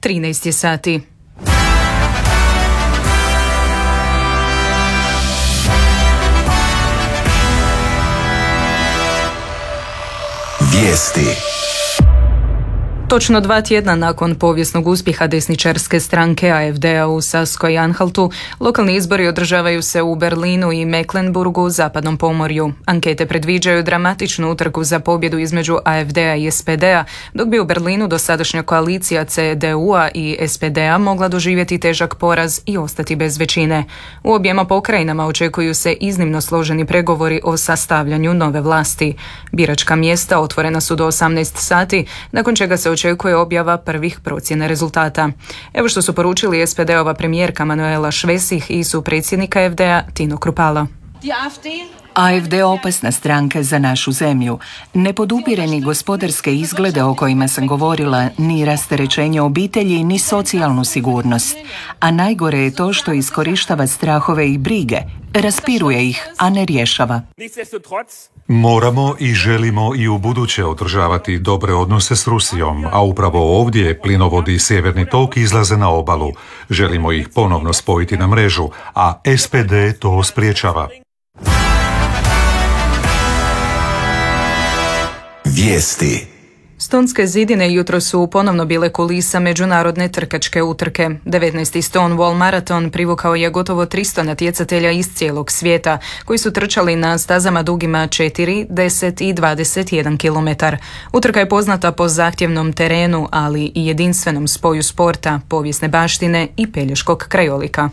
13 je sati. Vijesti. Točno 2 tjedna nakon povijesnog uspjeha desničarske stranke AfD-a u Saskoj-Anhaltu, lokalni izbori održavaju se u Berlinu i Mecklenburgu u zapadnom pomorju. Ankete predviđaju dramatičnu utrku za pobjedu između AfD-a i SPD-a, dok bi u Berlinu dosadašnja koalicija CDU-a i SPD-a mogla doživjeti težak poraz i ostati bez većine. U objema pokrajinama očekuju se iznimno složeni pregovori o sastavljanju nove vlasti. Biračka mjesta otvorena su do 18 sati, nakon čega se očekuje objava prvih procjena rezultata. Evo što su poručili SPD-ova premijerka Manuela Schwesig i supredsjednika AfD-a Tino Kruppala. AfD opasna stranka za našu zemlju. Ne podupire ni gospodarske izglede o kojima sam govorila, ni rasterećenje obitelji, ni socijalnu sigurnost. A najgore je to što iskorištava strahove i brige, raspiruje ih, a ne rješava. Moramo i želimo i u buduće održavati dobre odnose s Rusijom, a upravo ovdje plinovodi Sjeverni tok izlaze na obalu. Želimo ih ponovno spojiti na mrežu, a SPD to spriječava. Vijesti. Stonske zidine jutro su ponovno bile kulisa međunarodne trkačke utrke. 19. Stonewall maraton privukao je gotovo 300 natjecatelja iz cijelog svijeta, koji su trčali na stazama dugima 4, 10 i 21 km. Utrka je poznata po zahtjevnom terenu, ali i jedinstvenom spoju sporta, povijesne baštine i pelješkog krajolika.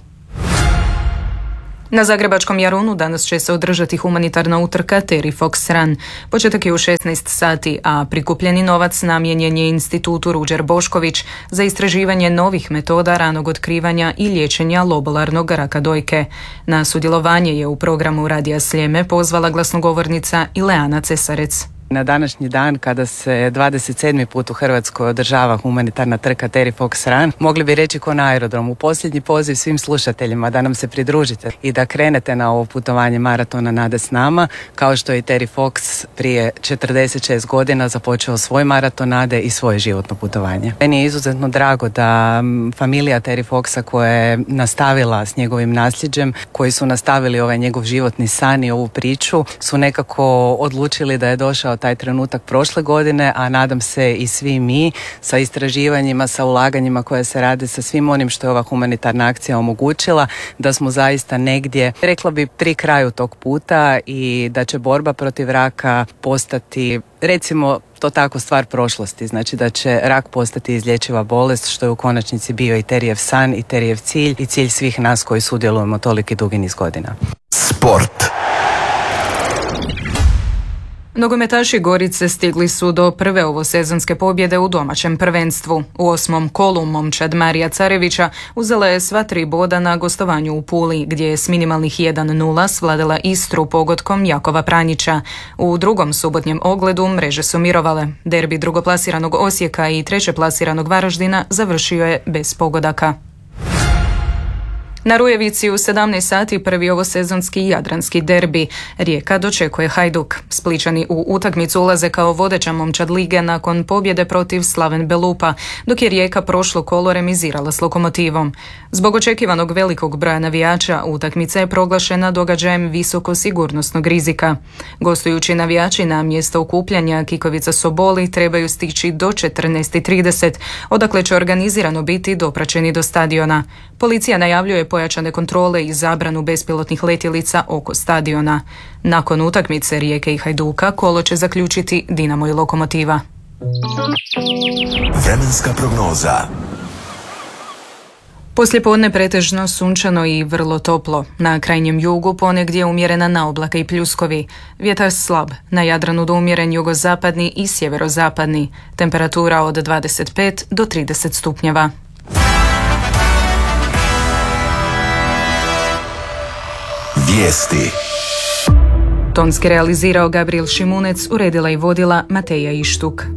Na zagrebačkom Jarunu danas će se održati humanitarna utrka Terry Fox Run. Početak je u 16 sati, a prikupljeni novac namijenjen je Institutu Ruđer Bošković za istraživanje novih metoda ranog otkrivanja i liječenja lobularnog raka dojke. Na sudjelovanje je u programu Radija Sljeme pozvala glasnogovornica Ileana Cesarec. Na današnji dan, kada se 27. put u Hrvatskoj održava humanitarna trka Terry Fox Run, mogli bi reći ko na aerodromu. Posljednji poziv svim slušateljima da nam se pridružite i da krenete na ovo putovanje maratona Nade s nama, kao što je Terry Fox prije 46 godina započeo svoj maraton Nade i svoje životno putovanje. Meni je izuzetno drago da familija Terry Foxa, koja je nastavila s njegovim nasljeđem, koji su nastavili ovaj njegov životni san i ovu priču, su nekako odlučili da je došao taj trenutak prošle godine, a nadam se i svi mi sa istraživanjima, sa ulaganjima koje se rade, sa svim onim što je ova humanitarna akcija omogućila, da smo zaista negdje, rekla bi, pri kraju tog puta i da će borba protiv raka postati, recimo to tako, stvar prošlosti. Znači da će rak postati izlječiva bolest, što je u konačnici bio i Terryjev san i Terryjev cilj i cilj svih nas koji sudjelujemo toliki dugi niz godina. Sport. Nogometaši Gorice stigli su do prve ovosezonske pobjede u domaćem prvenstvu. U 8. kolu momčad Marija Carevića uzela je sva 3 boda na gostovanju u Puli, gdje je s minimalnih 1-0 svladala Istru pogodkom Jakova Pranjića. U drugom subotnjem ogledu mreže su mirovale. Derbi drugoplasiranog Osijeka i trećeplasiranog Varaždina završio je bez pogodaka. Na Rujevici u 17 sati prvi ovosezonski jadranski derbi. Rijeka dočekuje Hajduk. Splićani u utakmicu ulaze kao vodeća momčad lige nakon pobjede protiv Slaven Belupa, dok je Rijeka prošlo kolo remizirala s Lokomotivom. Zbog očekivanog velikog broja navijača, utakmica je proglašena događajem visoko sigurnosnog rizika. Gostujući navijači na mjesto okupljanja Kikovica Soboli trebaju stići do 14:30, odakle će organizirano biti dopraćeni do stadiona. Policija najavljuje pojačane kontrole i zabranu bespilotnih letjelica oko stadiona. Nakon utakmice Rijeke i Hajduka kolo će zaključiti Dinamo i Lokomotiva. Vremenska prognoza. Poslijepodne pretežno sunčano i vrlo toplo. Na krajnjem jugu ponegdje umjerena naoblaka i pljuskovi. Vjetar slab, na Jadranu do umjeren jugozapadni i sjeverozapadni. Temperatura od 25 do 30 stupnjeva. Vijesti. Tonski realizirao Gabriel Šimunec, uredila i vodila Mateja Ištuk.